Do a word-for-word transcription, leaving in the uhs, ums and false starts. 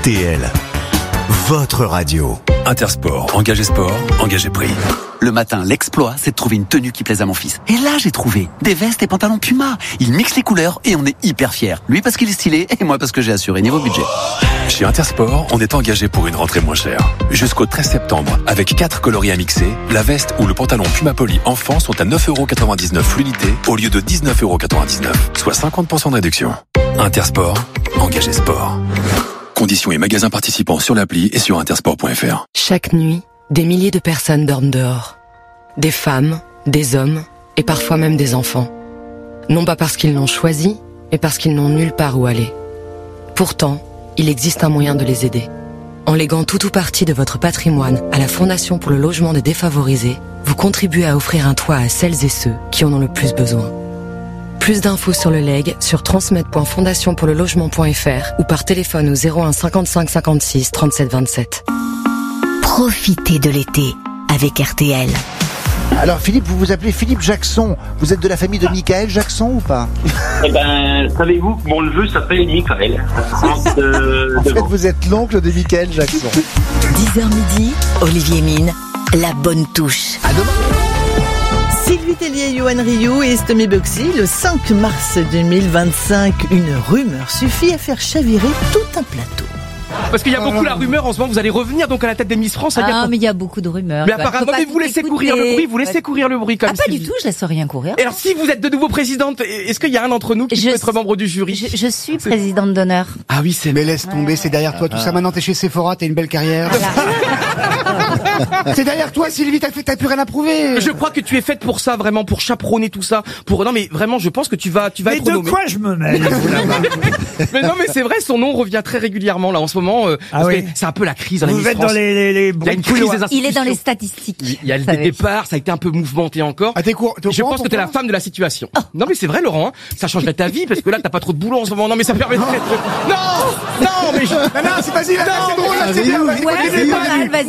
T L, votre radio. Intersport, engagé sport, engagé prix. Le matin, l'exploit, c'est de trouver une tenue qui plaise à mon fils. Et là, j'ai trouvé des vestes et pantalons Puma. Il mixe les couleurs et on est hyper fiers. Lui parce qu'il est stylé et moi parce que j'ai assuré niveau budget. Chez Intersport, on est engagé pour une rentrée moins chère. Jusqu'au treize septembre, avec quatre coloris à mixer, la veste ou le pantalon Puma Poly enfant sont à neuf euros quatre-vingt-dix-neuf l'unité au lieu de dix-neuf euros quatre-vingt-dix-neuf, soit cinquante pour cent de réduction. Intersport, engagé sport. Conditions et magasins participants sur l'appli et sur intersport point f r. Chaque nuit, des milliers de personnes dorment dehors. Des femmes, des hommes et parfois même des enfants. Non pas parce qu'ils l'ont choisi, mais parce qu'ils n'ont nulle part où aller. Pourtant, il existe un moyen de les aider. En léguant tout ou partie de votre patrimoine à la Fondation pour le logement des défavorisés, vous contribuez à offrir un toit à celles et ceux qui en ont le plus besoin. Plus d'infos sur le legs sur transmet point fondation pour le logement point f r ou par téléphone au zéro un cinquante-cinq cinquante-six trente-sept vingt-sept. Profitez de l'été avec R T L. Alors Philippe, vous vous appelez Philippe Jackson. Vous êtes de la famille de Michael Jackson ou pas? Eh ben, savez-vous que mon neveu s'appelle Michael. De, En de fait, vous êtes l'oncle de Michael Jackson. dix heures midi, Olivier Mine, la bonne touche. À demain. Sylvie Tellier, Yoann Rioux et Stomy Bugsy, le cinq mars deux mille vingt-cinq, une rumeur suffit à faire chavirer tout un plateau. Parce qu'il y a beaucoup la rumeur en ce moment, vous allez revenir donc à la tête des Miss France. Ah, mais il y a beaucoup de rumeurs. Mais apparemment, mais vous laissez courir le bruit, vous laissez courir le bruit comme Ah, pas si... du tout, je laisse rien courir. Et alors, si vous êtes de nouveau présidente, est-ce qu'il y a un d'entre nous qui Je peut être suis- membre du jury? Je, je suis présidente d'honneur. Ah oui, c'est... Mais laisse tomber, c'est derrière toi tout ça. Maintenant t'es chez Sephora, t'as une belle carrière. C'est derrière toi, Sylvie, t'as fait, t'as plus rien à prouver. Je crois que tu es faite pour ça, vraiment, pour chaperonner tout ça. Pour non, mais vraiment, je pense que tu vas, tu vas Mais être de nommée. quoi je me mêle, vous, là-bas? Mais non, mais c'est vrai, son nom revient très régulièrement là en ce moment. Euh, Ah parce oui. que c'est un peu la crise dans les Vous Miss êtes France. dans les, les, les Il y a une crise des institutions. Il est dans les statistiques. Il y a Vous des savez. départs, ça a été un peu mouvementé encore. Ah, t'es cour- t'es au Je courant, pense que t'es la pourquoi femme de la situation. Non mais c'est vrai Laurent, hein, ça changerait ta vie parce que là t'as pas trop de boulot en ce moment. Non mais ça permet de... Non, non mais je... Non, non, c'est vas-y, là, là, c'est drôle, là, c'est bien. vas-y, Ouais, vas-y, c'est vas-y. pas mal, vas-y.